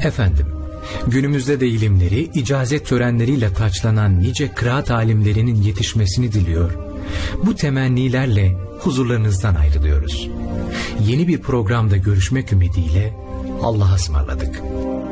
Efendim, günümüzde de ilimleri icazet törenleriyle taçlanan nice kıraat alimlerinin yetişmesini diliyor. Bu temennilerle huzurlarınızdan ayrılıyoruz. Yeni bir programda görüşmek ümidiyle Allah'a ısmarladık.